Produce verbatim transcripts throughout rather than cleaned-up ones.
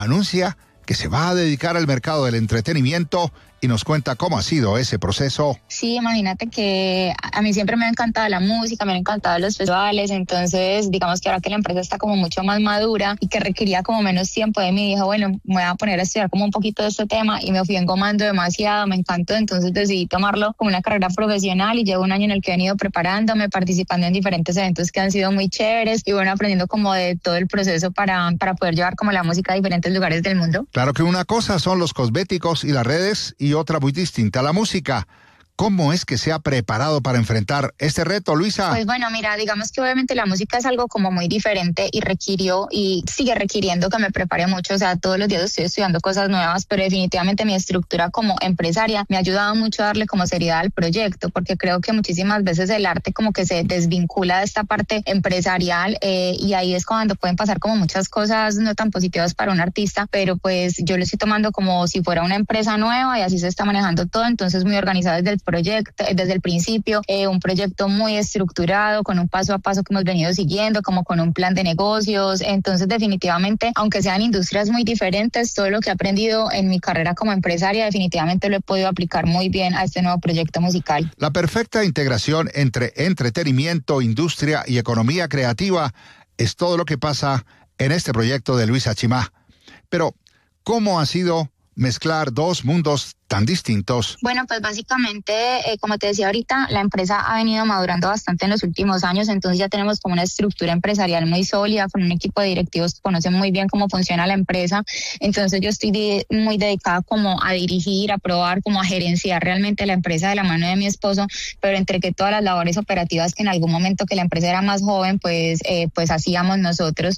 anuncia que se va a dedicar al mercado del entretenimiento y nos cuenta cómo ha sido ese proceso. Sí, imagínate que a mí siempre me ha encantado la música, me han encantado los festivales, entonces digamos que ahora que la empresa está como mucho más madura y que requería como menos tiempo de mí, dije, bueno, me voy a poner a estudiar como un poquito de este tema y me fui engomando demasiado, me encantó, entonces decidí tomarlo como una carrera profesional y llevo un año en el que he venido preparándome, participando en diferentes eventos que han sido muy chéveres y bueno, aprendiendo como de todo el proceso para, para poder llevar como la música a diferentes lugares del mundo. Claro que una cosa son los cosméticos y las redes y otra muy distinta, la música. ¿Cómo es que se ha preparado para enfrentar este reto, Luisa? Pues bueno, mira, digamos que obviamente la música es algo como muy diferente y requirió y sigue requiriendo que me prepare mucho, o sea, todos los días estoy estudiando cosas nuevas, pero definitivamente mi estructura como empresaria me ha ayudado mucho a darle como seriedad al proyecto, porque creo que muchísimas veces el arte como que se desvincula de esta parte empresarial eh, y ahí es cuando pueden pasar como muchas cosas no tan positivas para un artista, pero pues yo lo estoy tomando como si fuera una empresa nueva y así se está manejando todo, entonces muy organizada desde el proyecto, desde el principio, eh, un proyecto muy estructurado, con un paso a paso que hemos venido siguiendo, como con un plan de negocios, entonces definitivamente, aunque sean industrias muy diferentes, todo lo que he aprendido en mi carrera como empresaria, definitivamente lo he podido aplicar muy bien a este nuevo proyecto musical. La perfecta integración entre entretenimiento, industria y economía creativa es todo lo que pasa en este proyecto de Luisa Chimá. Pero, ¿cómo ha sido mezclar dos mundos tan distintos? Bueno, pues básicamente, eh, como te decía ahorita, la empresa ha venido madurando bastante en los últimos años, entonces ya tenemos como una estructura empresarial muy sólida, con un equipo de directivos que conocen muy bien cómo funciona la empresa, entonces yo estoy de, muy dedicada como a dirigir, a probar, como a gerenciar realmente la empresa de la mano de mi esposo, pero entre que todas las labores operativas que en algún momento que la empresa era más joven, pues, eh, pues hacíamos nosotros,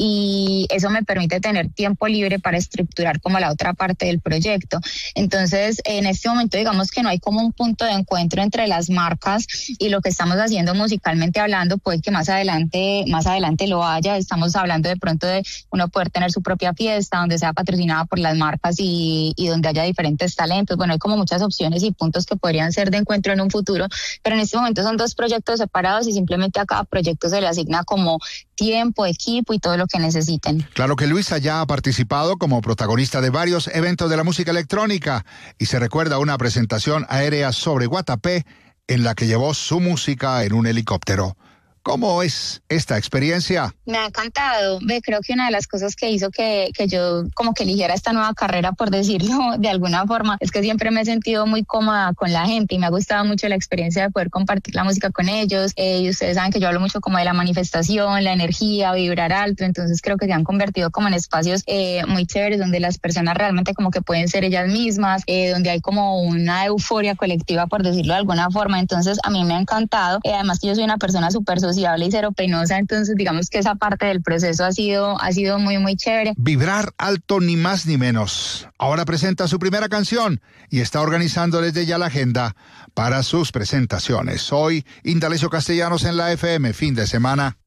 y eso me permite tener tiempo libre para estructurar como la otra parte del proyecto. Entonces, en este momento digamos que no hay como un punto de encuentro entre las marcas y lo que estamos haciendo musicalmente hablando, puede que más adelante más adelante lo haya. Estamos hablando de pronto de uno poder tener su propia fiesta donde sea patrocinada por las marcas y, y donde haya diferentes talentos. Bueno, hay como muchas opciones y puntos que podrían ser de encuentro en un futuro, pero en este momento son dos proyectos separados y simplemente a cada proyecto se le asigna como tiempo, equipo y todo lo que necesiten. Claro que Luisa ya ha participado como protagonista de varios eventos de la música electrónica y se recuerda una presentación aérea sobre Guatapé en la que llevó su música en un helicóptero. ¿Cómo es esta experiencia? Me ha encantado. Ve, creo que una de las cosas que hizo que, que yo como que eligiera esta nueva carrera, por decirlo de alguna forma, es que siempre me he sentido muy cómoda con la gente y me ha gustado mucho la experiencia de poder compartir la música con ellos. Eh, y ustedes saben que yo hablo mucho como de la manifestación, la energía, vibrar alto, entonces creo que se han convertido como en espacios eh, muy chéveres donde las personas realmente como que pueden ser ellas mismas, eh, donde hay como una euforia colectiva, por decirlo de alguna forma. Entonces a mí me ha encantado. Eh, además que yo soy una persona súper social sociable y cero penosa, entonces digamos que esa parte del proceso ha sido, ha sido muy muy chévere. Vibrar alto ni más ni menos. Ahora presenta su primera canción y está organizando desde ya la agenda para sus presentaciones. Soy Indalecio Castellanos en la F M, fin de semana.